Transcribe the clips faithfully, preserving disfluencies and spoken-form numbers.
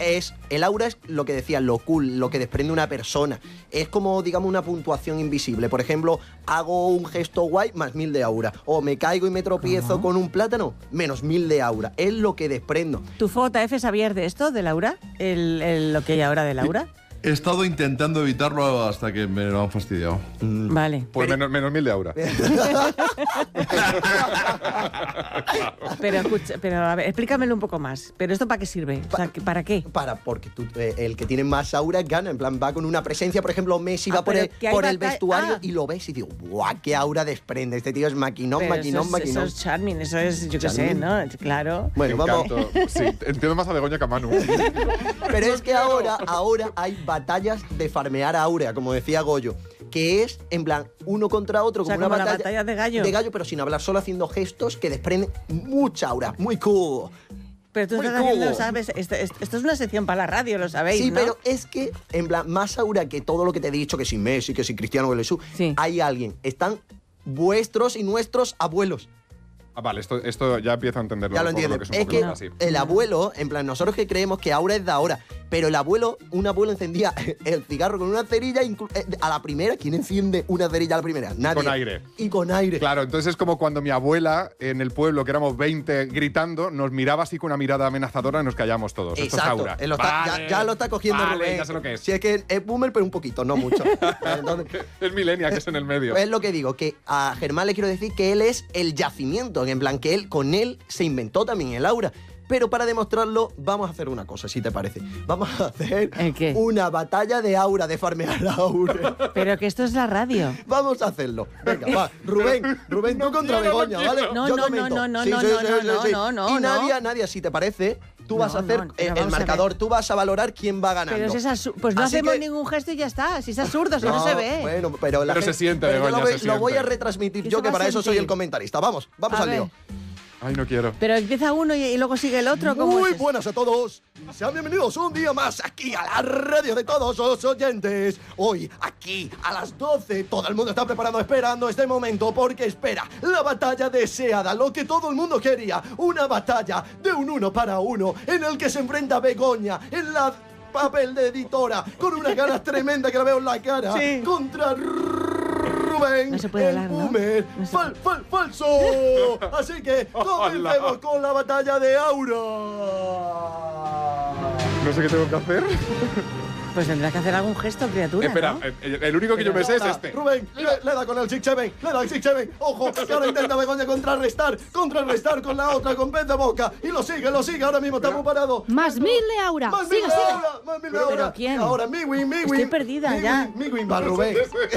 es, el aura es lo que decía, lo cool, lo que desprende una persona. Es como, digamos, una puntuación invisible. Por ejemplo, hago un gesto guay, más mil de aura. O me caigo y me tropiezo ¿Cómo? con un plátano, menos mil de aura. Es lo que desprendo. ¿Tu J F sabías de esto, de Laura? ¿El, el, lo que hay ahora de Laura? He estado intentando evitarlo hasta que me lo han fastidiado. Mm. Vale. Pues menos, menos mil de aura. Pero escucha, pero a ver, explícamelo un poco más. ¿Pero esto para qué sirve? O sea, ¿para qué? Para, porque tú, eh, el que tiene más aura gana. En plan, va con una presencia. Por ejemplo, Messi Ah, va por, pero el, que hay por el batalla- vestuario ah. y lo ves y digo, ¡guau! ¡Qué aura desprende! Este tío es maquinón, Pero maquinón, eso es, maquinón. Eso es charming, eso es, yo qué sé, Charming. ¿no? Claro. Bueno, Me vamos. encanto. Sí, entiendo más a Begoña que a Manu. Pero es que ahora, ahora hay batallas de farmear aura, como decía Goyo, que es, en plan, uno contra otro, O sea, como una como la batalla, batalla de gallo. De gallo, pero sin hablar, solo haciendo gestos que desprenden mucha aura. Muy cool. Pero tú Muy estás haciendo, cool. ¿sabes? Esto, esto- esto es una sección para la radio, lo sabéis, Sí, ¿no? pero es que, en plan, más aura que todo lo que te he dicho, que si Messi, que si Cristiano, que Jesús, Sí. hay alguien. Están vuestros y nuestros abuelos. Ah, vale, esto, esto ya empiezo a entenderlo. Ya lo por entiendes. que es un Es poco que así. el abuelo, en plan, nosotros que creemos que aura es de ahora, pero el abuelo, un abuelo encendía el cigarro con una cerilla inclu- eh, a la primera. ¿Quién enciende una cerilla a la primera? Nadie. Con aire. Y con aire. Claro, entonces es como cuando mi abuela en el pueblo, que éramos veinte gritando, nos miraba así con una mirada amenazadora y nos callamos todos. Esto es Exacto. aura. Él lo está- Vale, ya, ya lo está cogiendo vale, Rubén. ya sé lo que es. Si es que es boomer, pero un poquito, no mucho. Entonces, Es millennial, que es en el medio. es lo que digo, que a Germán le quiero decir que él es el yacimiento, en plan que él, con él se inventó también el aura. Pero para demostrarlo, vamos a hacer una cosa, si te parece. Vamos a hacer ¿El qué? una batalla de aura, de farmear aura. Pero que esto es la radio. Vamos a hacerlo. Venga, va. Rubén, Rubén, tú No contra quiero, no Begoña, quiero. ¿vale? No, Yo no, comento. no, no, Sí, no, sí, no, sí, no, sí, no, sí. no, no, Y Nadia, no. Nadia, si te parece, tú vas No, a hacer no, eh, pero el vamos a marcador, ver. tú vas a valorar quién va ganando. Pero es esa, pues no Así hacemos que- ningún gesto y ya está. Si es absurdo, si no, se ve. Bueno, pero la Pero se gente- siente, pero yo Begoña, lo, voy, se lo voy a siente. retransmitir ¿Qué yo, se que va a para eso soy sentir? el comentarista. Vamos, vamos A al ver. lío. Ay, no quiero. Pero empieza uno y, y luego sigue el otro. ¿Cómo Muy es esto? buenas a todos. Sean bienvenidos un día más aquí a la radio de todos los oyentes. Hoy, aquí, a las doce, todo el mundo está preparado, esperando este momento, porque espera la batalla deseada, lo que todo el mundo quería. Una batalla de un uno para uno, en el que se enfrenta Begoña en la papel de editora, con unas ganas tremendas que la veo en la cara, Sí. contra Rubén, No se puede el hablar, ¿no? boomer, No se fal, fal, falso. Así que comencemos con la batalla de aura. No sé qué tengo que hacer. Pues tendrás que hacer algún gesto, criatura. Espera, ¿no? eh, el, el único que yo me sé es Nada, este. Rubén, le, le da con el six seven, le da el six seven. Ojo, que ahora intenta Begoña contrarrestar, contrarrestar con la otra, con pez de boca. Y lo sigue, lo sigue, ahora mismo está muy parado. Más mil de aura. Más Sigue, mil de sigue. aura, más mil de ¿Pero aura. quién? Y ahora Miwin, Miwin. Estoy perdida Miwin, ya. Miwin va Rubén.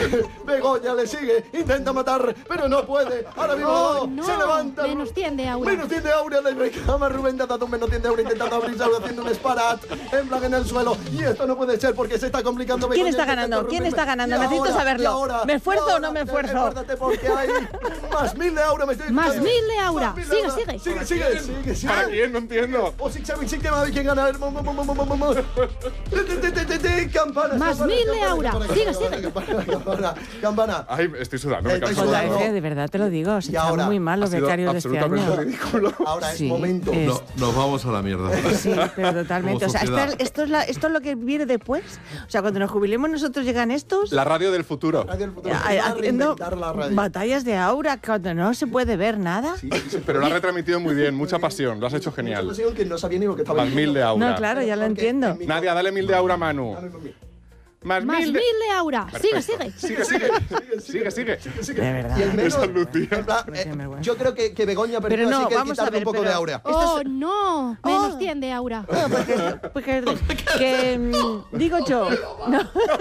Begoña le sigue, intenta matar, pero no puede. Ahora mismo Oh, no, no. se levanta. Menos cien de aura. Menos cien de aura, le reclama Rubén, te ha dado un menos cien de aura, intentando abrirse, haciendo un sparat, en plan en el suelo. Y esto no puede ser porque se está complicando. ¿Quién Begoña está intenta ganando? ¿Quién romperme. está ganando? Y Necesito ahora, saberlo. y ahora, ¿Me esfuerzo y o no me ahora, esfuerzo? Guárdate porque hay más mil de aura. Me estoy Más escuchando. mil de aura. Más mil de Sigue, aura. sigue. Sigue, sigue, sigue, sigue. ¿Para quién? No entiendo. O Six Seven, Six Seven, a ver quién gana. Mo, mo, mo, mo, mo, mo, mo. Ti, ti, ti, ti, ti, ti, Campana. Más campana, mil de campana, aura. campana, Sigue, campana, sigue. Campana, campana, campana. Ay, estoy sudando, me Estoy canso. Joder, sudando. F, de verdad te lo digo. Se Y están ahora muy mal los Ha sido becarios de este absolutamente año. ridículo. Ahora Sí, es momento. es- No, nos vamos a la mierda. Sí, pero totalmente. O sea, Como esta- sociedad. esto, es la- esto es lo que viene después. O sea, cuando nos jubilemos nosotros llegan estos. La radio del futuro. Radio del futuro. eh, Va a haciendo reinventar la radio. batallas de aura cuando no se puede ver nada. Sí, sí, sí. Pero lo has retransmitido muy bien, mucha pasión, lo has hecho Mucha genial. pasión que no sabía ni lo que estaba Más diciendo. mil de aura. No, claro, ya lo Porque entiendo. en mi- Nadia, dale mil de aura a Manu. Dame por mí. Más, Más mil mil de... de aura. Sigue, sigue. Sigue, sigue. Sigue, sigue. Sigue. De verdad. Y el menos, Esa luz, tío. en plan, Pero qué eh, vergüenza. yo creo que, que Begoña perdió, Pero no, así que hay que vamos a quitarle ver, un poco pero- de aura. Oh, no. Menos cien de aura. No, porque, porque- que mm, digo yo, no,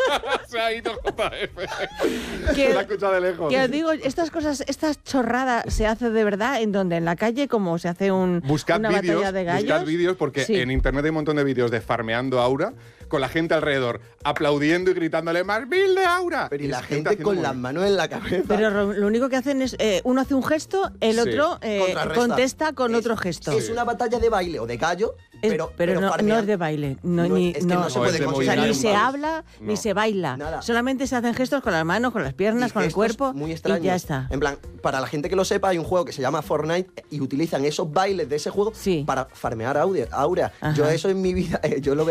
Se ha ido J F. que, La ha escuchado de lejos. que os digo, estas cosas, estas chorradas se hace de verdad en donde, en la calle, como se hace un, Buscad una vídeos, batalla de gallos. buscad vídeos porque Sí. en internet hay un montón de vídeos de farmeando aura con la gente alrededor aplaudiendo y gritándole más mil de aura. Pero y la es gente haciendo con muy- las manos en la cabeza. Pero ro- lo único que hacen es, eh, uno hace un gesto, el Sí. otro eh, Contrarresta. contesta con Es- otro gesto. Es una batalla de baile o de gallo, Es- pero, pero no, farmeando. no es de baile, no, No, ni, es que no se no. puede o sea, considerar ni un se baile. habla No. ni se baila. Nada. Solamente se hacen gestos con las manos, con las piernas, Y con el gestos cuerpo muy extraños. y ya está. En plan, para la gente que lo sepa, hay un juego que se llama Fortnite y utilizan esos bailes de ese juego Sí. para farmear audio- aura. Ajá. Yo eso en mi vida, eh, yo lo